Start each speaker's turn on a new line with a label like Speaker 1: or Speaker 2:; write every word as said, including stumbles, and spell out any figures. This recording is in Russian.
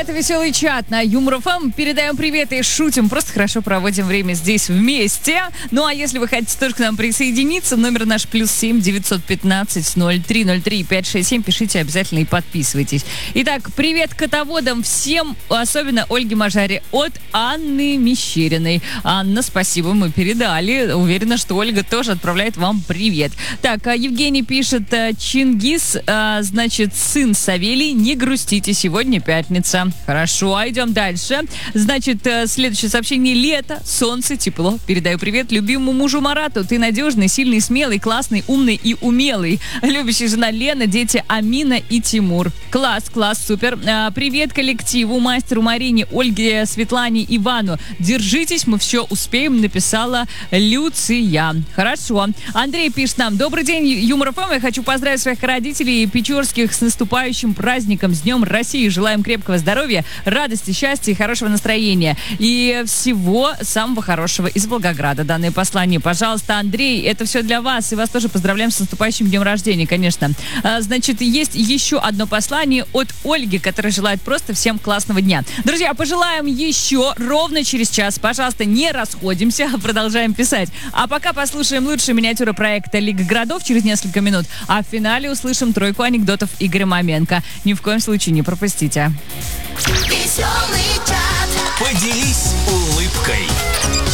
Speaker 1: Это веселый чат на Юмор ФМ. Передаем привет и шутим. Просто хорошо проводим время здесь вместе. Ну а если вы хотите тоже к нам присоединиться, номер наш плюс семь девятьсот пятнадцать ноль три ноль три пять шесть семь. Пишите обязательно и подписывайтесь. Итак, привет котоводам всем, особенно Ольге Мажаре от Анны Мещериной. Анна, спасибо, мы передали. Уверена, что Ольга тоже отправляет вам привет. Так, Евгений пишет: Чингис, значит, сын Савелий, не грустите, сегодня пятница. Хорошо, а идем дальше. Значит, следующее сообщение: лето, солнце, тепло. Передаю привет любимому мужу Марату. Ты надежный, сильный, смелый, классный, умный и умелый. Любящая жена Лена, дети Амина и Тимур. Класс, класс, супер. А, привет коллективу, мастеру Марине, Ольге, Светлане, Ивану. Держитесь, мы все успеем, написала Люция. Хорошо. Андрей пишет нам: добрый день, Юмор ФМ. Я хочу поздравить своих родителей печорских с наступающим праздником, с Днем России. Желаем крепкого здоровья, радости, счастья и хорошего настроения. И всего самого хорошего из Волгограда. Данное послание, пожалуйста, Андрей, это все для вас. И вас тоже поздравляем с наступающим днем рождения, конечно. А, значит, есть еще одно послание от Ольги, которая желает просто всем классного дня. Друзья, пожелаем еще ровно через час. Пожалуйста, не расходимся, продолжаем писать. А пока послушаем лучшие миниатюры проекта «Лига городов» через несколько минут. А в финале услышим тройку анекдотов Игоря Маменко. Ни в коем случае не пропустите.
Speaker 2: Веселый чат. Поделись улыбкой.